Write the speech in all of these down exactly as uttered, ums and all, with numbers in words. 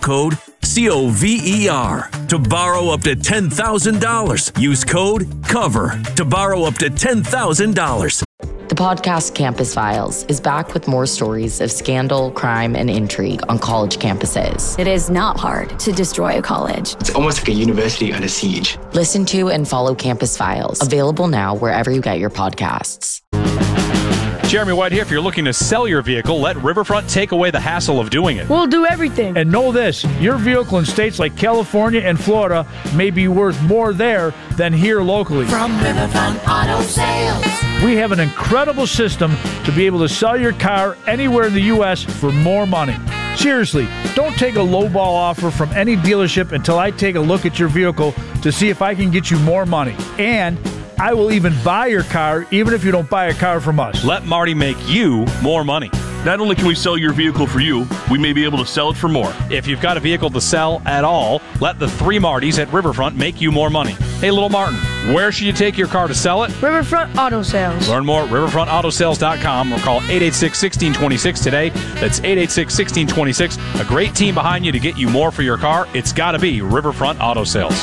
code C O V E R to borrow up to ten thousand dollars. Use code COVER to borrow up to ten thousand dollars. The podcast Campus Files is back with more stories of scandal, crime, and intrigue on college campuses. It is not hard to destroy a college. It's almost like a university under siege. Listen to and follow Campus Files, available now wherever you get your podcasts. Jeremy White here. If you're looking to sell your vehicle, let Riverfront take away the hassle of doing it. We'll do everything. And know this, your vehicle in states like California and Florida may be worth more there than here locally. From Riverfront Auto Sales. We have an incredible system to be able to sell your car anywhere in the U S for more money. Seriously, don't take a lowball offer from any dealership until I take a look at your vehicle to see if I can get you more money. And I will even buy your car, even if you don't buy a car from us. Let Marty make you more money. Not only can we sell your vehicle for you, we may be able to sell it for more. If you've got a vehicle to sell at all, let the three Martys at Riverfront make you more money. Hey, little Martin, where should you take your car to sell it? Riverfront Auto Sales. Learn more at riverfront auto sales dot com or call eight eight six, one six two six today. That's eight eight six, one six two six. A great team behind you to get you more for your car. It's got to be Riverfront Auto Sales.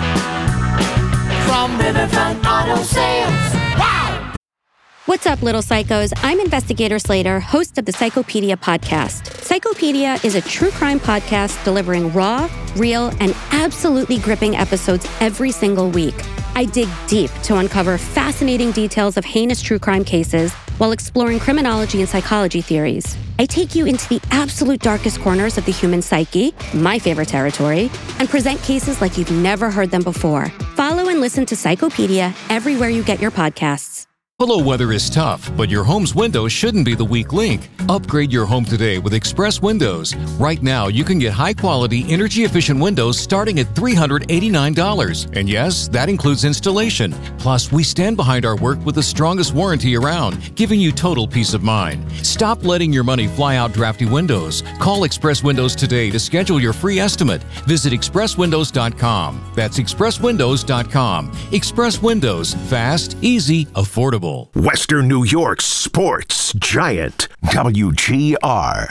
From Riverfront Auto Sales. Wow! What's up, little psychos? I'm Investigator Slater, host of the Psychopedia podcast. Psychopedia is a true crime podcast delivering raw, real, and absolutely gripping episodes every single week. I dig deep to uncover fascinating details of heinous true crime cases while exploring criminology and psychology theories. I take you into the absolute darkest corners of the human psyche, my favorite territory, and present cases like you've never heard them before. Follow and listen to Psychopedia everywhere you get your podcasts. Below weather is tough, but your home's windows shouldn't be the weak link. Upgrade your home today with Express Windows. Right now, you can get high-quality, energy-efficient windows starting at three hundred eighty-nine dollars. And yes, that includes installation. Plus, we stand behind our work with the strongest warranty around, giving you total peace of mind. Stop letting your money fly out drafty windows. Call Express Windows today to schedule your free estimate. Visit express windows dot com. That's express windows dot com. Express Windows. Fast, easy, affordable. Western New York's sports giant, W G R.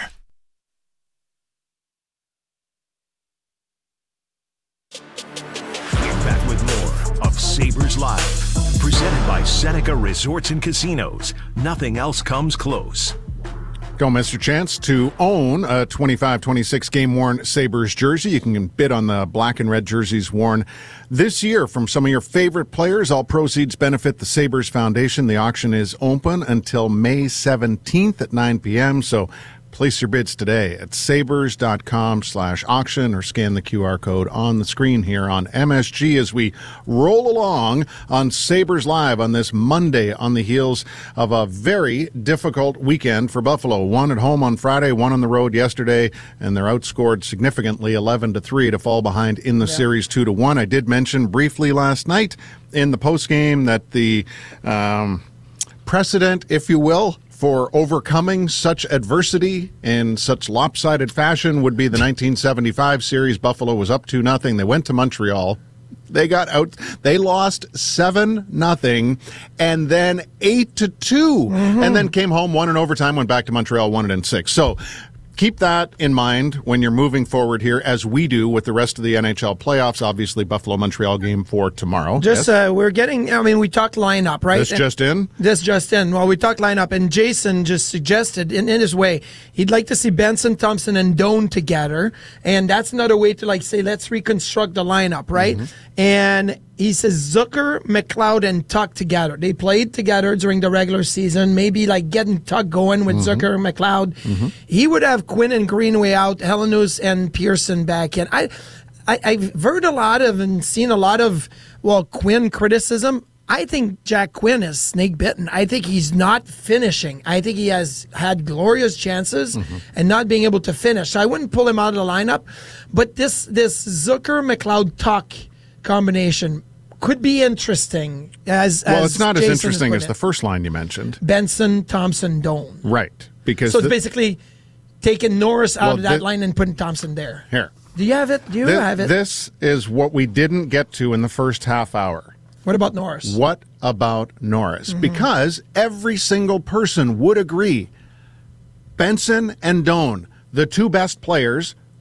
Back with more of Sabres Live, presented by Seneca Resorts and Casinos. Nothing else comes close. Don't miss your chance to own a twenty-five twenty-six game-worn Sabres jersey. You can bid on the black and red jerseys worn this year from some of your favorite players. All proceeds benefit the Sabres Foundation. The auction is open until May seventeenth at nine p.m., so place your bids today at sabres dot com slash auction or scan the Q R code on the screen here on M S G as we roll along on Sabres Live on this Monday on the heels of a very difficult weekend for Buffalo. One at home on Friday, one on the road yesterday, and they're outscored significantly eleven to three to fall behind in the yeah. series two to one. I did mention briefly last night in the postgame that the um, precedent, if you will, for overcoming such adversity in such lopsided fashion would be the nineteen seventy-five series. Buffalo was up two nothing. They went to Montreal. They got out. They lost seven nothing, and then eight to two, mm-hmm. and then came home, won in overtime, went back to Montreal, won it in six. So keep that in mind when you're moving forward here, as we do with the rest of the N H L playoffs. Obviously, Buffalo-Montreal game for tomorrow. Just, yes? uh, we're getting, I mean, we talked lineup, right? This and just in? This just in. Well, we talked lineup, and Jason just suggested, in, in his way, he'd like to see Benson, Thompson, and Doan together, and that's another way to, like, say, let's reconstruct the lineup, right? Mm-hmm. And he says Zucker, McLeod, and Tuck together. They played together during the regular season, maybe like getting Tuck going with mm-hmm. Zucker and McLeod. Mm-hmm. He would have Quinn and Greenway out, Helenius and Pearson back in. I, I, I've heard a lot of and seen a lot of, well, Quinn criticism. I think Jack Quinn is snake bitten. I think he's not finishing. I think he has had glorious chances mm-hmm. and not being able to finish. So I wouldn't pull him out of the lineup. But this, this Zucker, McLeod, Tuck combination could be interesting. As well, as it's not Jason as interesting as it. the first line you mentioned. Benson, Thompson, Doan. Right, because so it's the, basically taking Norris out well, of that the, line and putting Thompson there. Here, do you have it? Do you this, have it? This is what we didn't get to in the first half hour. What about Norris? What about Norris? Mm-hmm. Because every single person would agree, Benson and Doan, the two best players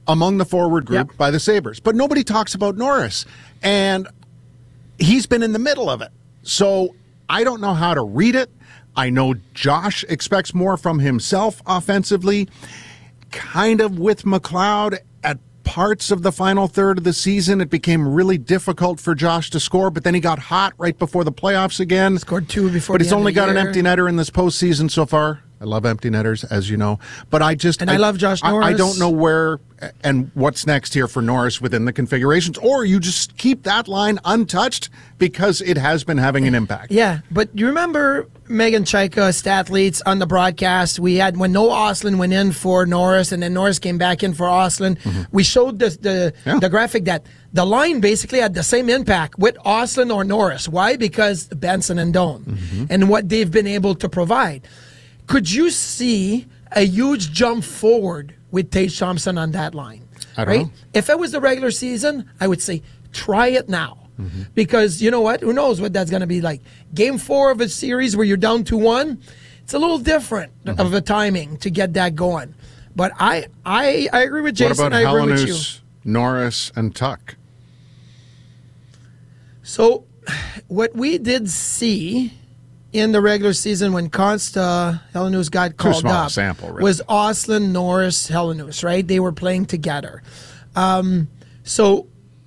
among the forward group Yep. by the Sabres. But nobody talks about Norris. And he's been in the middle of it. So I don't know how to read it. I know Josh expects more from himself offensively. Kind of with McLeod at parts of the final third of the season, it became really difficult for Josh to score, but then he got hot right before the playoffs again. Scored two before But the he's end only of the got an year. empty netter in this postseason so far. I love empty netters, as you know. But I just... And I love Josh Norris. I, I don't know where and what's next here for Norris within the configurations. Or you just keep that line untouched because it has been having an impact. Yeah, but you remember Megan Chaika, Stathletes, on the broadcast, we had when Noah Ostlund went in for Norris and then Norris came back in for Ostlund, Mm-hmm. we showed the the, Yeah. the graphic that the line basically had the same impact with Ostlund or Norris. Why? Because Benson and Doan Mm-hmm. and what they've been able to provide. Could you see a huge jump forward with Tage Thompson on that line? I don't right? know. If it was the regular season, I would say try it now. Because you know what? Who knows what that's going to be like? Game four of a series where you're down to one, it's a little different of a timing to get that going. But I I, I agree with Jason. What about I agree with you. Helenius, Norris, and Tuck? So what we did see in the regular season when Consta Helenius got called small up sample, really. was Ostlund, Norris, Helenius, right? They were playing together. Um, so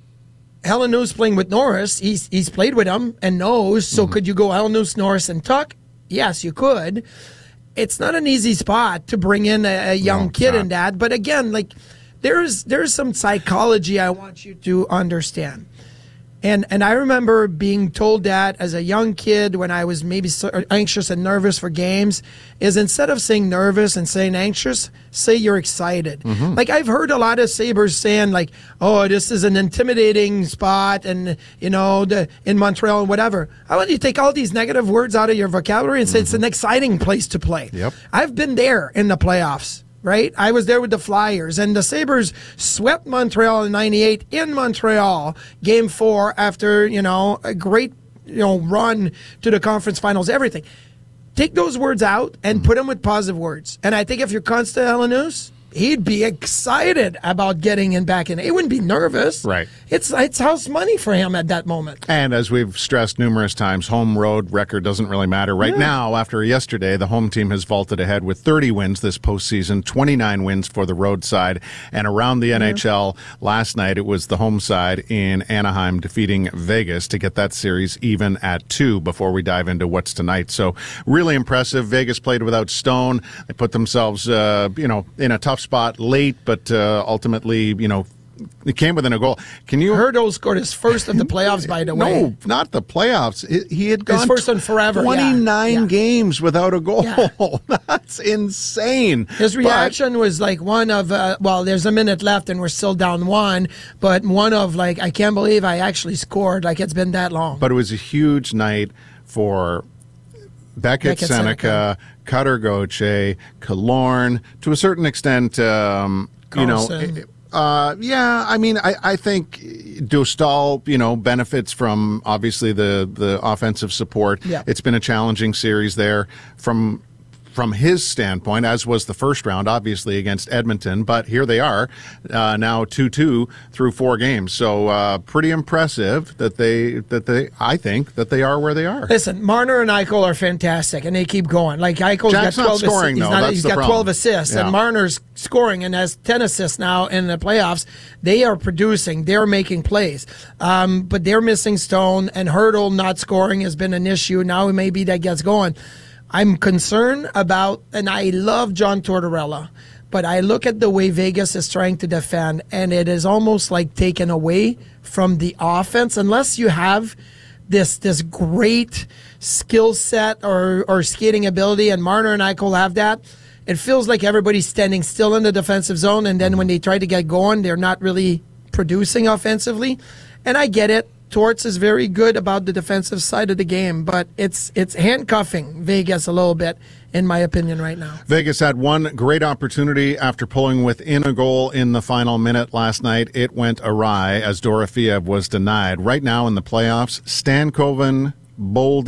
Helenius playing with Norris, he's he's played with him and knows. So could you go Helenius, Norris, and Tuck? Yes, you could. It's not an easy spot to bring in a, a young No, it's kid not. in that. But again, like there's there's some psychology I want you to understand. And and I remember being told that as a young kid when I was maybe so anxious and nervous for games, is instead of saying nervous and saying anxious, say you're excited. Mm-hmm. Like I've heard a lot of Sabres saying like, oh, this is an intimidating spot and, you know, the, in Montreal and whatever. I want you to take all these negative words out of your vocabulary and say it's an exciting place to play. Yep. I've been there in the playoffs. Right? I was there with the Flyers, and the Sabres swept Montreal in ninety-eight in Montreal, game four, after, you know, a great, you know, run to the conference finals, everything. Take those words out and put them with positive words. And I think if you're Consta Helenius, he'd be excited about getting in back in. He wouldn't be nervous. Right. It's it's house money for him at that moment. And as we've stressed numerous times, home road record doesn't really matter. Right Yeah. now, after yesterday, the home team has vaulted ahead with thirty wins this postseason, twenty-nine wins for the road side. And around the N H L last night, it was the home side in Anaheim defeating Vegas to get that series even at two before we dive into what's tonight. So really impressive. Vegas played without Stone. They put themselves, uh, you know, in a tough spot late, but uh, ultimately, you know, it came within a goal. Can you? Hurdle scored his first of the playoffs, by the way. No, not the playoffs. He- He had gone His first one forever. yeah. twenty-nine Yeah. games without a goal. Yeah. That's insane. His But- reaction was like one of, uh, well, there's a minute left and we're still down one, but one of like, I can't believe I actually scored. Like it's been that long. But it was a huge night for Beckett, Beckett, Seneca, Cutter Gauthier, Killorn, to a certain extent, um, you know. Carlson. Uh, yeah, I mean, I, I think Dostal, you know, benefits from obviously the, the offensive support. Yeah. It's been a challenging series there from from his standpoint, as was the first round, obviously, against Edmonton. But here they are, uh, now two two through four games. So uh, pretty impressive that they, that they, I think, that they are where they are. Listen, Marner and Eichel are fantastic, and they keep going. Like Eichel's Jack's got not twelve scoring, assists. He's, though. not, That's he's the got problem. twelve assists, Yeah. and Marner's scoring and has ten assists now in the playoffs. They are producing. They're making plays, um, but they're missing Stone, and Hurdle not scoring has been an issue. Now maybe that gets going. I'm concerned about, and I love John Tortorella, but I look at the way Vegas is trying to defend, and it is almost like taken away from the offense unless you have this this great skill set or, or skating ability, and Marner and Eichel have that. It feels like everybody's standing still in the defensive zone, and then when they try to get going, they're not really producing offensively. And I get it. Torts is very good about the defensive side of the game, but it's it's handcuffing Vegas a little bit, in my opinion, right now. Vegas had one great opportunity after pulling within a goal in the final minute last night. It went awry as Dorofeev was denied. Right now in the playoffs, Stankoven, Boldy,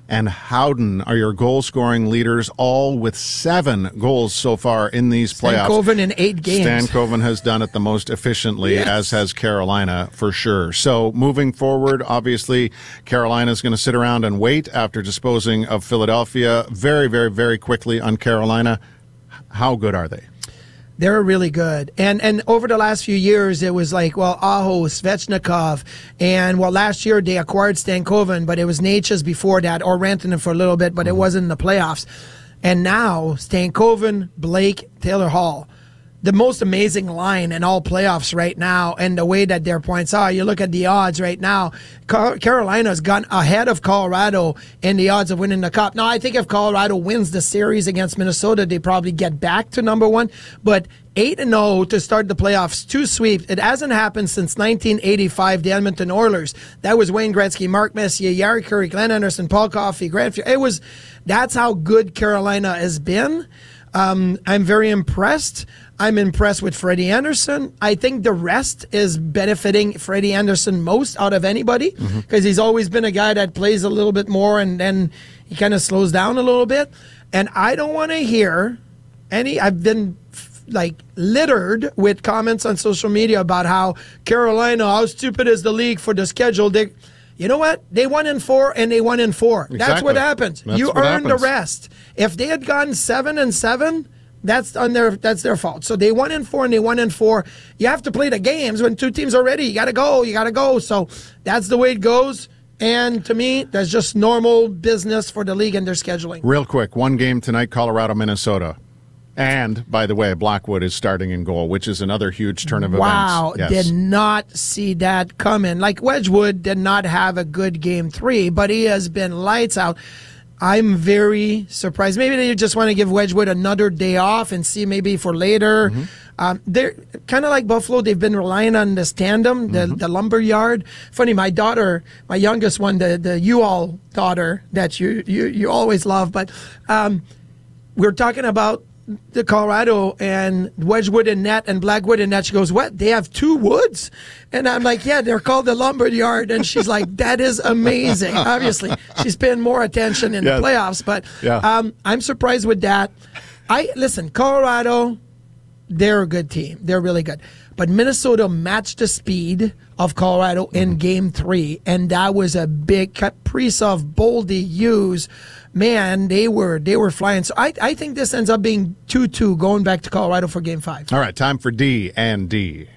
and Howden are your goal-scoring leaders, all with seven goals so far in these playoffs. Stankoven in eight games. Stankoven has done it the most efficiently, yes. as has Carolina, for sure. So moving forward, obviously, Carolina is going to sit around and wait after disposing of Philadelphia very, very, very quickly on Carolina. How good are they? They're really good. And and over the last few years, it was like, well, Aho, Svechnikov, and, well, last year they acquired Stankoven, but it was Natchez before that, or Rantanen for a little bit, but it wasn't in the playoffs. And now, Stankoven, Blake, Taylor Hall. The most amazing line in all playoffs right now, and the way that their points are. You look at the odds right now. Car- Carolina's gone ahead of Colorado in the odds of winning the Cup. Now, I think if Colorado wins the series against Minnesota, they probably get back to number one. But eight and oh to start the playoffs, two sweeps. It hasn't happened since nineteen eighty-five, the Edmonton Oilers. That was Wayne Gretzky, Mark Messier, Jari Kurri, Glenn Anderson, Paul Coffey, Grant Fuhr. It was, that's how good Carolina has been. Um, I'm very impressed. I'm impressed with Freddie Anderson. I think the rest is benefiting Freddie Anderson most out of anybody because mm-hmm. he's always been a guy that plays a little bit more and then he kind of slows down a little bit. And I don't want to hear any, I've been like littered with comments on social media about how Carolina, how stupid is the league for the schedule. They, you know what? They won in four and they won in four. Exactly. That's what happens. That's you earn the rest. If they had gone seven and seven, That's on their that's their fault. So they won in four and they won in four. You have to play the games when two teams are ready. You got to go. You got to go. So that's the way it goes. And to me, that's just normal business for the league and their scheduling. Real quick, one game tonight, Colorado, Minnesota. And, by the way, Blackwood is starting in goal, which is another huge turn of wow, events. Wow, yes. Did not see that coming. Like, Wedgwood did not have a good game three, but he has been lights out. I'm very surprised. Maybe they just want to give Wedgwood another day off and see maybe for later. Mm-hmm. Um, they're kind of like Buffalo. They've been relying on this tandem, the, mm-hmm. the lumber yard. Funny, my daughter, my youngest one, the the U-All daughter that you you, you always love, but um, we're talking about the Colorado and Wedgwood and net and Blackwood and net. She goes, what? They have two woods? And I'm like, yeah, they're called the lumber yard. And she's like, that is amazing. Obviously, she's paying more attention in yes. the playoffs, but yeah. um, I'm surprised with that. I listen, Colorado, they're a good team. They're really good. But Minnesota matched the speed of Colorado in mm-hmm. game three, and that was a big Kaprizov, Boldy, Hughes. Man, they were they were flying. So I I think this ends up being two two going back to Colorado for game five. All right, time for D and D.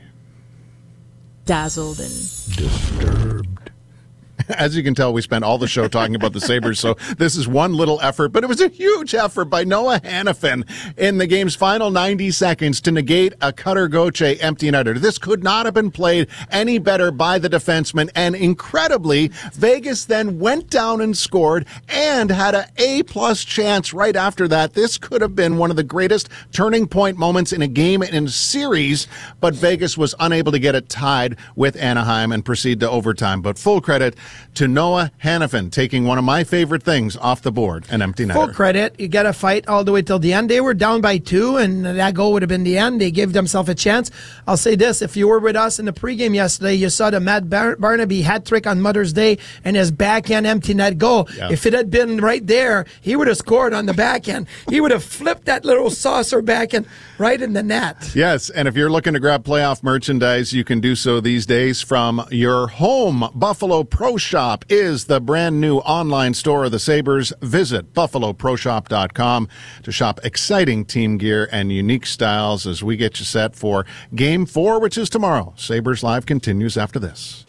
Dazzled and disturbed. As you can tell, we spent all the show talking about the Sabres, so this is one little effort, but it was a huge effort by Noah Hanifin in the game's final ninety seconds to negate a Cutter Gauthier empty netter. This could not have been played any better by the defenseman, and incredibly, Vegas then went down and scored and had an A-plus chance right after that. This could have been one of the greatest turning point moments in a game and in a series, but Vegas was unable to get it tied with Anaheim and proceed to overtime. But full credit to Noah Hanifin, taking one of my favorite things off the board, an empty netter. Full credit. You got to fight all the way till the end. They were down by two, and that goal would have been the end. They gave themselves a chance. I'll say this. If you were with us in the pregame yesterday, you saw the Matt Bar- Barnaby hat trick on Mother's Day and his backhand empty net goal. Yeah. If it had been right there, he would have scored on the backhand. He would have flipped that little saucer backhand right in the net. Yes, and if you're looking to grab playoff merchandise, you can do so these days from your home. Buffalo Pro Shop is the brand new online store of the Sabres. Visit buffalo pro shop dot com to shop exciting team gear and unique styles as we get you set for Game four, which is tomorrow. Sabres Live continues after this.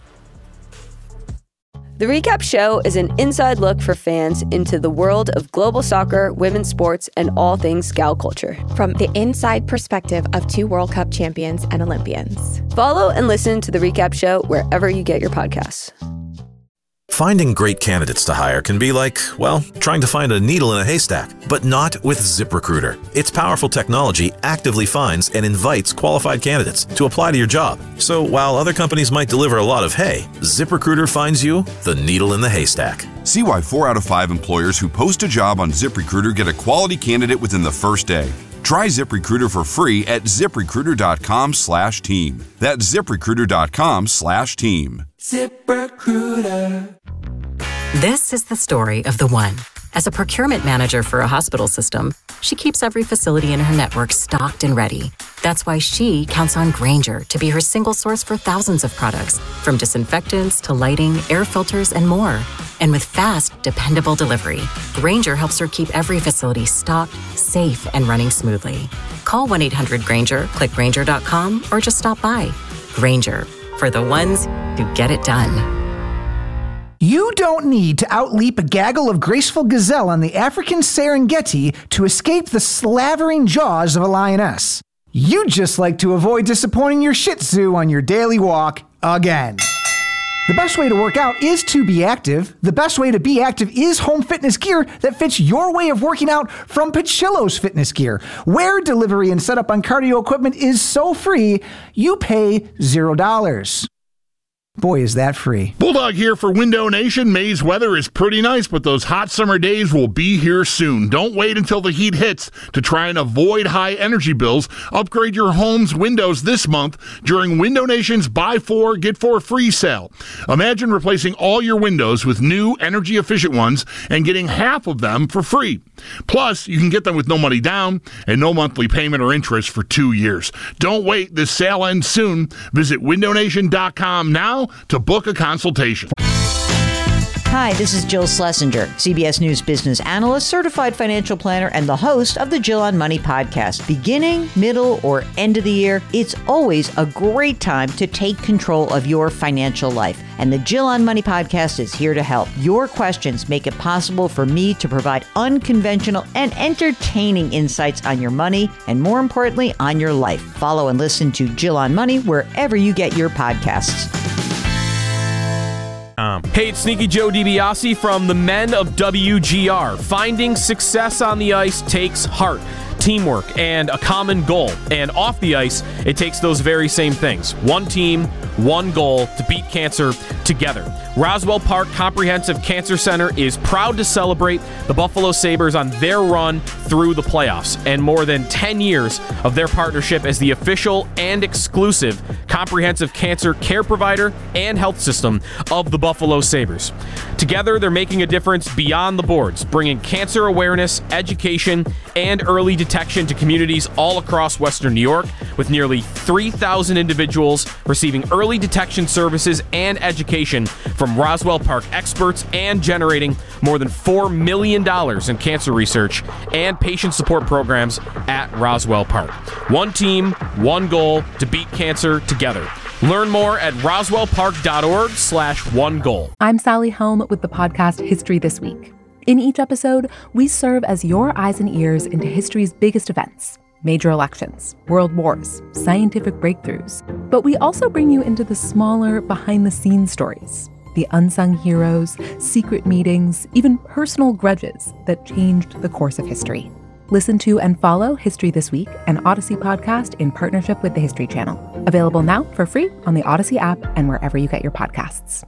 The Recap Show is an inside look for fans into the world of global soccer, women's sports, and all things gal culture. From the inside perspective of two World Cup champions and Olympians. Follow and listen to The Recap Show wherever you get your podcasts. Finding great candidates to hire can be like, well, trying to find a needle in a haystack, but not with ZipRecruiter. Its powerful technology actively finds and invites qualified candidates to apply to your job. So while other companies might deliver a lot of hay, ZipRecruiter finds you the needle in the haystack. See why four out of five employers who post a job on ZipRecruiter get a quality candidate within the first day. Try ZipRecruiter for free at ZipRecruiter.com slash team. That's ZipRecruiter.com slash team. ZipRecruiter. This is the story of the one. As a procurement manager for a hospital system, she keeps every facility in her network stocked and ready. That's why she counts on Grainger to be her single source for thousands of products, from disinfectants to lighting, air filters, and more. And with fast, dependable delivery, Grainger helps her keep every facility stocked, safe, and running smoothly. Call one eight hundred Grainger, click Grainger dot com, or just stop by. Grainger, for the ones who get it done. You don't need to outleap a gaggle of graceful gazelle on the African Serengeti to escape the slavering jaws of a lioness. You just like to avoid disappointing your Shih Tzu on your daily walk again. The best way to work out is to be active. The best way to be active is home fitness gear that fits your way of working out from Pachillo's Fitness Gear, where delivery and setup on cardio equipment is so free, you pay zero dollars. Boy, is that free. Bulldog here for Window Nation. May's weather is pretty nice, but those hot summer days will be here soon. Don't wait until the heat hits to try and avoid high energy bills. Upgrade your home's windows this month during Window Nation's Buy Four, Get Four Free sale. Imagine replacing all your windows with new energy-efficient ones and getting half of them for free. Plus, you can get them with no money down and no monthly payment or interest for two years. Don't wait. This sale ends soon. Visit window nation dot com now to book a consultation. Hi, this is Jill Schlesinger, C B S News business analyst, certified financial planner, and the host of the Jill on Money podcast. Beginning, middle, or end of the year, it's always a great time to take control of your financial life. And the Jill on Money podcast is here to help. Your questions make it possible for me to provide unconventional and entertaining insights on your money, and more importantly, on your life. Follow and listen to Jill on Money wherever you get your podcasts. Um. Hey, it's Sneaky Joe DiBiase from the Men of W G R. Finding success on the ice takes heart, teamwork, and a common goal. And off the ice, it takes those very same things. One team, one goal to beat cancer together. Roswell Park Comprehensive Cancer Center is proud to celebrate the Buffalo Sabres on their run through the playoffs and more than ten years of their partnership as the official and exclusive comprehensive cancer care provider and health system of the Buffalo Sabres. Together, they're making a difference beyond the boards, bringing cancer awareness, education, and early detection to communities all across Western New York, with nearly three thousand individuals receiving early detection services and education from Roswell Park experts and generating more than four million dollars in cancer research and patient support programs at Roswell Park. One team, one goal to beat cancer together. Learn more at roswellpark.org slash one goal. I'm Sally Helm with the podcast History This Week. In each episode, we serve as your eyes and ears into history's biggest events. Major elections, world wars, scientific breakthroughs. But we also bring you into the smaller, behind-the-scenes stories. The unsung heroes, secret meetings, even personal grudges that changed the course of history. Listen to and follow History This Week, an Odyssey podcast in partnership with the History Channel. Available now for free on the Odyssey app and wherever you get your podcasts.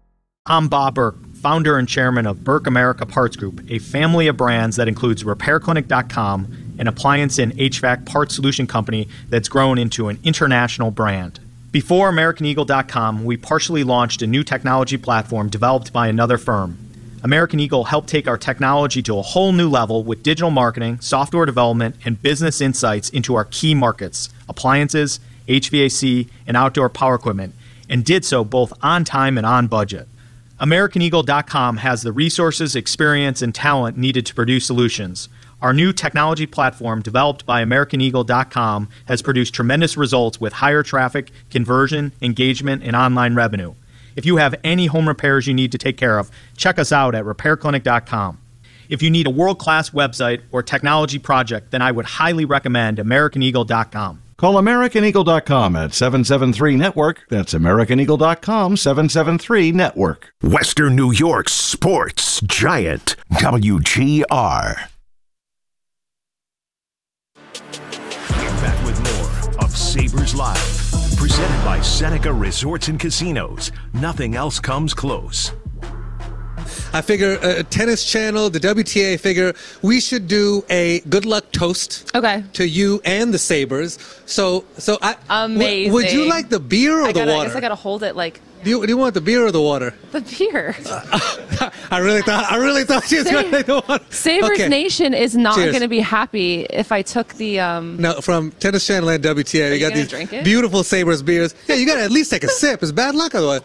I'm Bob Burke, founder and chairman of Burke America Parts Group, a family of brands that includes repair clinic dot com, an appliance and H V A C parts solution company that's grown into an international brand. Before American Eagle dot com, we partially launched a new technology platform developed by another firm. American Eagle helped take our technology to a whole new level with digital marketing, software development, and business insights into our key markets, appliances, H V A C, and outdoor power equipment, and did so both on time and on budget. American Eagle dot com has the resources, experience, and talent needed to produce solutions. Our new technology platform, developed by American Eagle dot com, has produced tremendous results with higher traffic, conversion, engagement, and online revenue. If you have any home repairs you need to take care of, check us out at repair clinic dot com. If you need a world-class website or technology project, then I would highly recommend American Eagle dot com. Call American Eagle dot com at seven seven three network. That's American Eagle dot com, seven seven three network. Western New York's sports giant, W G R. Back with more of Sabres Live, presented by Seneca Resorts and Casinos. Nothing else comes close. I figure uh, Tennis Channel, the W T A figure we should do a good luck toast. Okay. To you and the Sabres. So, so I. Amazing. W- would you like the beer or I the gotta, water? I guess I gotta hold it like Do you, do you want the beer or the water? The beer. Uh, I really thought I really thought she was going to take the water. Sabres Okay. Nation is not Cheers. going to be happy if I took the. Um, No, from Tennis Channel and W T A, Are we you got gonna these drink it? beautiful Sabres beers. Yeah, you got to at least take a sip. It's bad luck otherwise.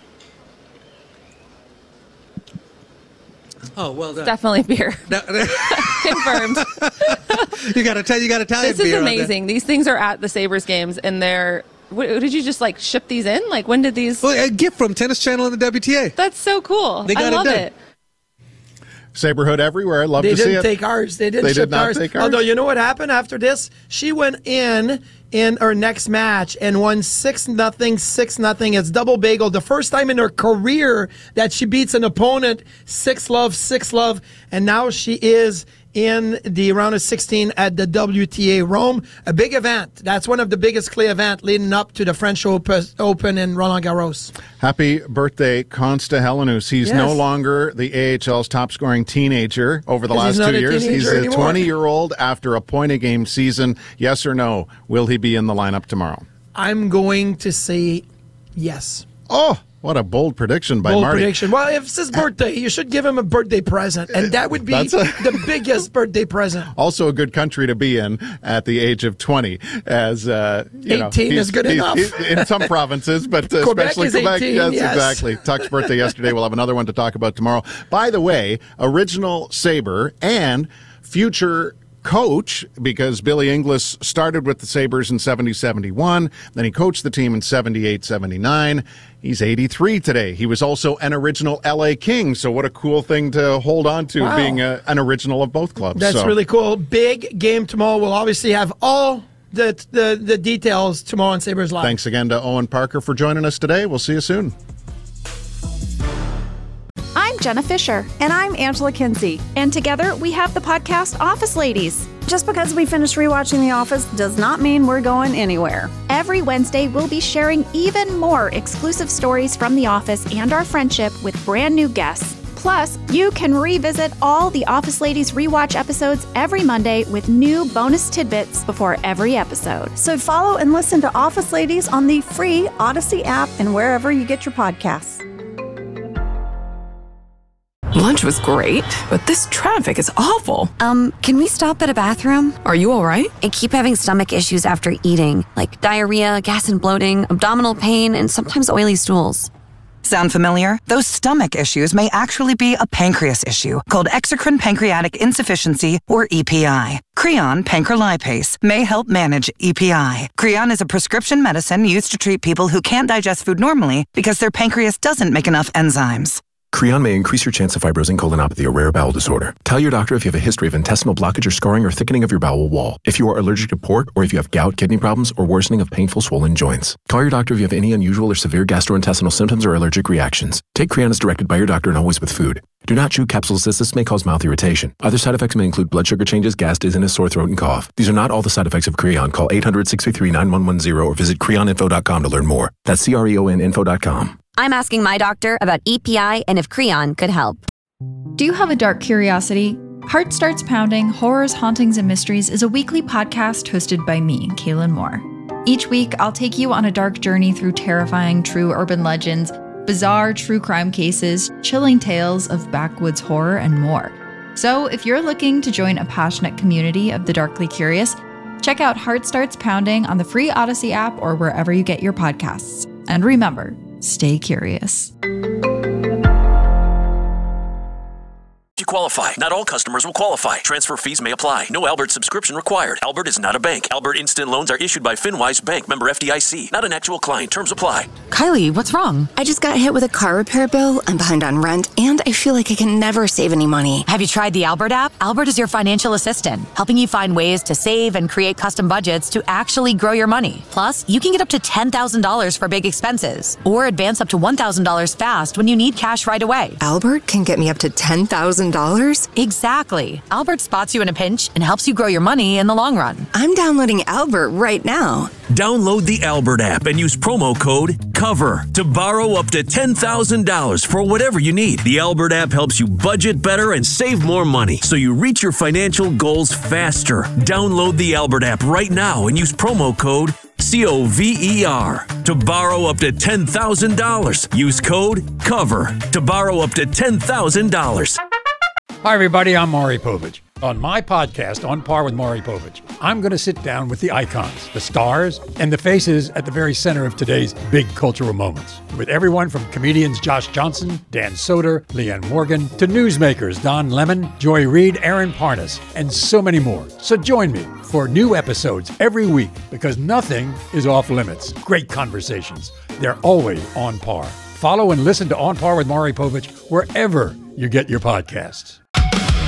Oh, well done. Definitely beer. Confirmed. You got to tell you got Italian This is beer on there. amazing. These things are at the Sabres games, and they're. What, did you just like ship these in? Like when did these? Well, a gift from Tennis Channel and the W T A. That's so cool. They got I it love done. it. Saberhood everywhere. Love They to see didn't it. take ours. They didn't They ship did not ours. take ours. Although, you know what happened after this? She went in in her next match and won six nothing, six nothing. It's double bagel. The first time in her career that she beats an opponent six love, six love, and now she is in the round of sixteen at the W T A Rome, a big event. That's one of the biggest clay event leading up to the French Open in Roland Garros. Happy birthday, Consta Helenus. He's Yes. no longer the A H L's top-scoring teenager over the 'Cause last he's not two a years. He's teenager a anymore. twenty-year-old after a point-a-game season. Yes or no? Will he be in the lineup tomorrow? I'm going to say yes. Oh, what a bold prediction by Bold Marty. prediction. Well, if it's his birthday, you should give him a birthday present, and that would be That's a- the biggest birthday present. Also a good country to be in at the age of twenty, as uh, you know, eighteen is he's- good he's- enough. he's in some provinces, but uh, Quebec especially is Quebec. eighteen, yes, yes. exactly. Tuck's birthday yesterday. We'll have another one to talk about tomorrow. By the way, original Sabre and future coach, because Billy Inglis started with the Sabres in seventy seventy-one, then he coached the team in seventy-eight seventy-nine. He's eighty-three today. He was also an original L A King, so what a cool thing to hold on to, Wow. being a, an original of both clubs. That's So, really cool. Big game tomorrow. We'll obviously have all the the, the details tomorrow on Sabres Live. thanks again to Owen Parker for joining us today. We'll see you soon. I'm Jenna Fisher. And I'm Angela Kinsey. And together we have the podcast Office Ladies. Just because we finished rewatching The Office does not mean we're going anywhere. Every Wednesday, we'll be sharing even more exclusive stories from The Office and our friendship with brand new guests. Plus, you can revisit all the Office Ladies rewatch episodes every Monday with new bonus tidbits before every episode. So follow and listen to Office Ladies on the free Odyssey app and wherever you get your podcasts. Lunch was great, but this traffic is awful. Um, can we stop at a bathroom? Are you all right? I keep having stomach issues after eating, like diarrhea, gas and bloating, abdominal pain, and sometimes oily stools. Sound familiar? Those stomach issues may actually be a pancreas issue called exocrine pancreatic insufficiency, or E P I. Creon pancrelipase may help manage E P I. Creon is a prescription medicine used to treat people who can't digest food normally because their pancreas doesn't make enough enzymes. Creon may increase your chance of fibrosing colonopathy, a rare bowel disorder. Tell your doctor if you have a history of intestinal blockage or scarring or thickening of your bowel wall, if you are allergic to pork, or if you have gout, kidney problems, or worsening of painful swollen joints. Call your doctor if you have any unusual or severe gastrointestinal symptoms or allergic reactions. Take Creon as directed by your doctor and always with food. Do not chew capsules as this may cause mouth irritation. Other side effects may include blood sugar changes, gas, dizziness, sore throat, and cough. These are not all the side effects of Creon. Call eight hundred, six three three, nine one one zero or visit creon info dot com to learn more. That's C R E O N info dot com. I'm asking my doctor about E P I and if Creon could help. Do you have a dark curiosity? Heart Starts Pounding, Horrors, Hauntings, and Mysteries is a weekly podcast hosted by me, Kaylin Moore. Each week, I'll take you on a dark journey through terrifying true urban legends, bizarre true crime cases, chilling tales of backwoods horror, and more. So if you're looking to join a passionate community of the darkly curious, check out Heart Starts Pounding on the free Odyssey app or wherever you get your podcasts. And remember, stay curious. You qualify. Not all customers will qualify. Transfer fees may apply. No Albert subscription required. Albert is not a bank. Albert Instant Loans are issued by FinWise Bank, member F D I C. Not an actual client. Terms apply. Kylie, what's wrong? I just got hit with a car repair bill. I'm behind on rent, and I feel like I can never save any money. Have you tried the Albert app? Albert is your financial assistant, helping you find ways to save and create custom budgets to actually grow your money. Plus, you can get up to ten thousand dollars for big expenses, or advance up to one thousand dollars fast when you need cash right away. Albert can get me up to ten thousand dollars? Exactly. Albert spots you in a pinch and helps you grow your money in the long run. I'm downloading Albert right now. Download the Albert app and use promo code COVER to borrow up to ten thousand dollars for whatever you need. The Albert app helps you budget better and save more money so you reach your financial goals faster. Download the Albert app right now and use promo code C O V E R to borrow up to ten thousand dollars. Use code COVER to borrow up to ten thousand dollars. Hi, everybody. I'm Maury Povich. On my podcast, On Par with Maury Povich, I'm going to sit down with the icons, the stars, and the faces at the very center of today's big cultural moments. With everyone from comedians Josh Johnson, Dan Soder, Leanne Morgan, to newsmakers Don Lemon, Joy Reid, Aaron Parnas, and so many more. So join me for new episodes every week because nothing is off limits. Great conversations. They're always on par. Follow and listen to On Par with Maury Povich wherever you get your podcasts.